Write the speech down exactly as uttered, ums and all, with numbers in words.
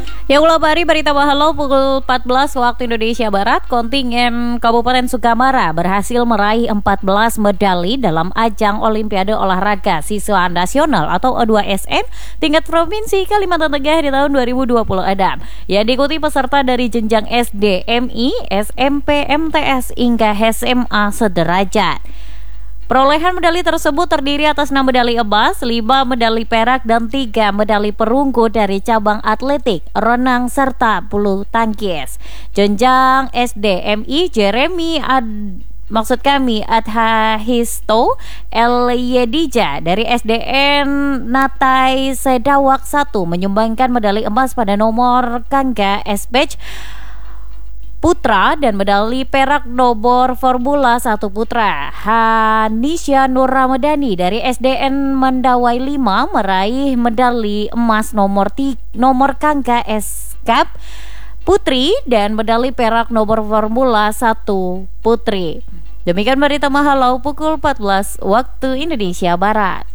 Ya ulah hari berita Mahalo pukul empat belas waktu Indonesia Barat, kontingen Kabupaten Sukamara berhasil meraih empat belas medali dalam ajang Olimpiade Olahraga Siswa Nasional atau O dua S N tingkat Provinsi Kalimantan Tengah di tahun dua ribu dua puluh enam. Yang diikuti peserta dari jenjang S D, M I, S M P, M T S hingga S M A sederajat. Perolehan medali tersebut terdiri atas enam medali emas, lima medali perak, dan tiga medali perunggu dari cabang atletik, renang, serta bulu tangkis. Jenjang S D M I, Jeremy Ad... Maksud kami Adhahisto El Yedija dari S D N Natai Sedawak satu menyumbangkan medali emas pada nomor Kangga S-Batch putra dan medali perak nomor Formula satu putra. Hanisya Nur Ramadhani dari S D N Mendawai lima meraih medali emas nomor t- nomor Kangga S-Cup putri dan medali perak nomor Formula satu putri. Demikian berita Mahalo pukul empat belas waktu Indonesia Barat.